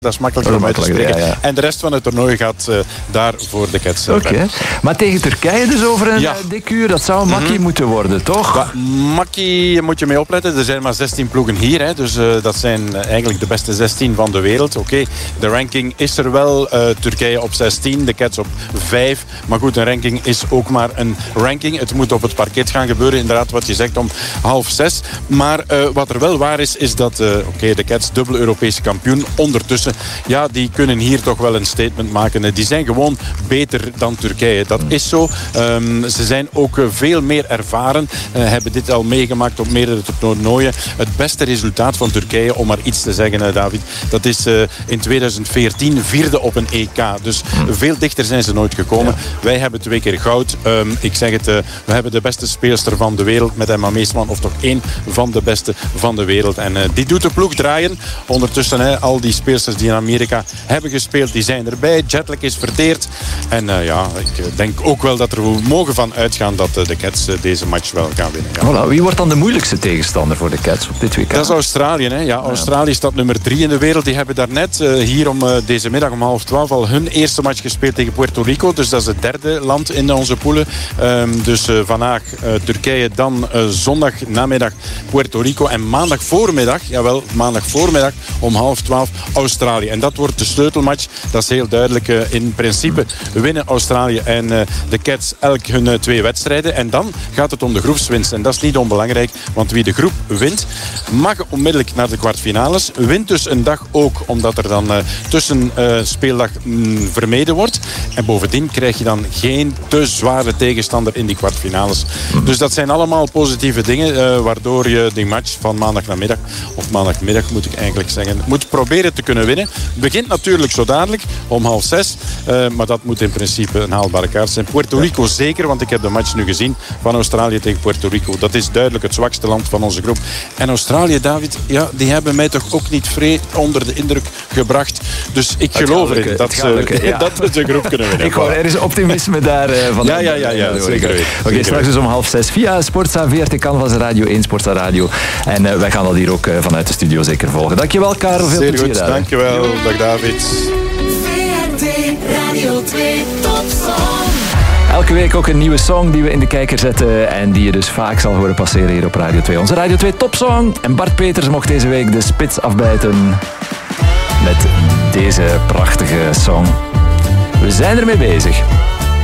Dat is makkelijker om uit te spreken. Ja. En de rest van het toernooi gaat daar voor de Cats. Oké. Maar tegen Turkije dus over een dik uur. Dat zou een makkie moeten worden, toch? Makkie moet je mee opletten. Er zijn maar 16 ploegen hier. Hè. Dus dat zijn eigenlijk de beste 16 van de wereld. Oké, de ranking is er wel. Turkije op 16, de Cats op 5. Maar goed, een ranking is ook maar een ranking. Het moet op het parket gaan gebeuren. Inderdaad, wat je zegt om 5:30. Maar wat er wel waar is dat de Cats dubbel Europese kampioen ondertussen. Ja, die kunnen hier toch wel een statement maken. Die zijn gewoon beter dan Turkije. Dat is zo. Ze zijn ook veel meer ervaren. Hebben dit al meegemaakt op meerdere toernooien. Het beste resultaat van Turkije, om maar iets te zeggen, David, dat is in 2014 vierde op een EK. Dus veel dichter zijn ze nooit gekomen. Ja. Wij hebben 2 keer goud. Ik zeg het, we hebben de beste speelster van de wereld met Emma Meesman, of toch 1 van de beste van de wereld. En die doet de ploeg draaien. Ondertussen al die speelsters die in Amerika hebben gespeeld, die zijn erbij. Jetlag is verteerd. En ik denk ook wel dat er we mogen van uitgaan dat de Cats deze match wel gaan winnen. Ja. Voilà. Wie wordt dan de moeilijkste tegenstander voor de Cats op dit WK? Dat is Australië. Hè. Ja, Australië staat nummer 3 in de wereld. Die hebben daarnet hier deze middag om 11:30 al hun eerste match gespeeld tegen Puerto Rico. Dus dat is het derde land in onze poelen. Dus vandaag Turkije, dan zondag namiddag Puerto Rico en maandag voormiddag om 11:30 Australië. En dat wordt de sleutelmatch. Dat is heel duidelijk. In principe winnen Australië en de Cats elk hun 2 wedstrijden. En dan gaat het om de groepswinst. En dat is niet onbelangrijk. Want wie de groep wint, mag onmiddellijk naar de kwartfinales. Wint dus een dag ook, omdat er dan tussen speeldag vermeden wordt. En bovendien krijg je dan geen te zware tegenstander in die kwartfinales. Dus dat zijn allemaal positieve dingen. Waardoor je die match van maandagnamiddag, of maandagmiddag moet ik eigenlijk zeggen, moet proberen te kunnen winnen. Begint natuurlijk zo dadelijk om 5:30. Maar dat moet in principe een haalbare kaart zijn. Puerto Rico zeker, want ik heb de match nu gezien van Australië tegen Puerto Rico. Dat is duidelijk het zwakste land van onze groep. En Australië, David, die hebben mij toch ook niet vreed onder de indruk gebracht. Dus ik geloof erin dat we de groep kunnen winnen. Ik hoor, er is optimisme daar van. Ja, zeker. Oké, straks dus om 5:30 via Sportza, VRT Canvas, Radio 1, Sportza Radio. En wij gaan dat hier ook vanuit de studio zeker volgen. Dankjewel, Karel. Veel zeer plezier goed, dankjewel. Dag, David. VRT Radio 2 Topsong. Elke week ook een nieuwe song die we in de kijker zetten en die je dus vaak zal horen passeren hier op Radio 2. Onze Radio 2 Topsong. En Bart Peters mocht deze week de spits afbijten met deze prachtige song. We zijn ermee bezig.